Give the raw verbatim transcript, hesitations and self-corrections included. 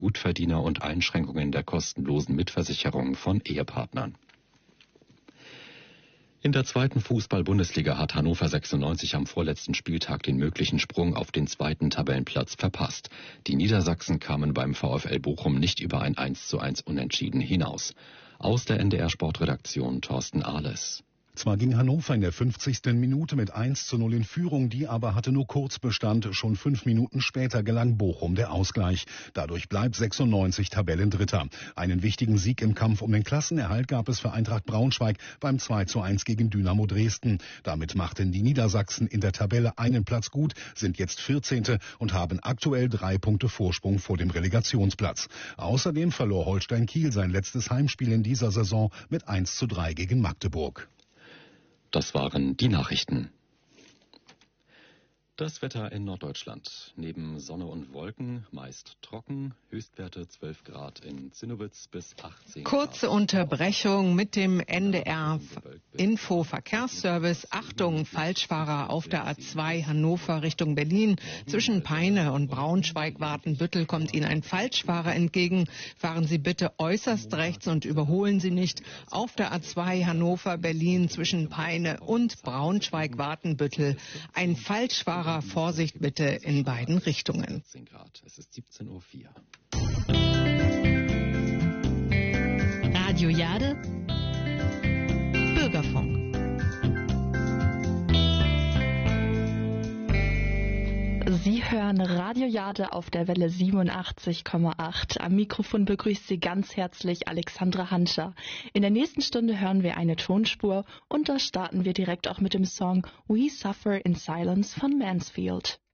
Gutverdiener und Einschränkungen der kostenlosen Mitversicherung von Ehepartnern. In der zweiten Fußball-Bundesliga hat Hannover sechsundneunzig am vorletzten Spieltag den möglichen Sprung auf den zweiten Tabellenplatz verpasst. Die Niedersachsen kamen beim VfL Bochum nicht über ein eins zu eins Unentschieden hinaus. Aus der N D R-Sportredaktion Thorsten Ahles. Zwar ging Hannover in der fünfzigsten Minute mit eins zu null in Führung, die aber hatte nur kurz Bestand. Schon fünf Minuten später gelang Bochum der Ausgleich. Dadurch bleibt sechsundneunzig Tabellendritter. Einen wichtigen Sieg im Kampf um den Klassenerhalt gab es für Eintracht Braunschweig beim zwei zu eins gegen Dynamo Dresden. Damit machten die Niedersachsen in der Tabelle einen Platz gut, sind jetzt vierzehnte und haben aktuell drei Punkte Vorsprung vor dem Relegationsplatz. Außerdem verlor Holstein Kiel sein letztes Heimspiel in dieser Saison mit eins zu drei gegen Magdeburg. Das waren die Nachrichten. Das Wetter in Norddeutschland. Neben Sonne und Wolken meist trocken, Höchstwerte zwölf Grad in Zinnowitz bis achtzehn Grad. Kurze Unterbrechung mit dem N D R Info Verkehrsservice. Achtung, Falschfahrer auf der A zwei Hannover Richtung Berlin. Zwischen Peine und Braunschweig-Watenbüttel kommt Ihnen ein Falschfahrer entgegen. Fahren Sie bitte äußerst rechts und überholen Sie nicht. Auf der A zwei Hannover Berlin zwischen Peine und Braunschweig-Watenbüttel ein Falschfahrer. Vorsicht bitte in beiden Richtungen. Es ist siebzehn Uhr vier. Radio Jade, Bürgerfunk. Sie hören Radio Jade auf der Welle siebenundachtzig Komma acht. Am Mikrofon begrüßt Sie ganz herzlich Alexandra Hanscher. In der nächsten Stunde hören wir eine Tonspur und da starten wir direkt auch mit dem Song We Suffer in Silence von Mansfield.